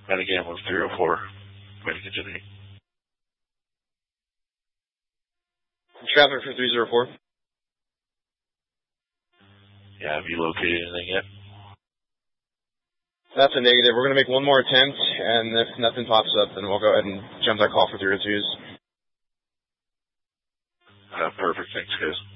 Medic ambulance 304. Medic continuing. Traffic for 304. Yeah, have you located anything yet? That's a negative. We're going to make one more attempt, and if nothing pops up, then we'll go ahead and jump that call for 302s. Perfect. Thanks, guys.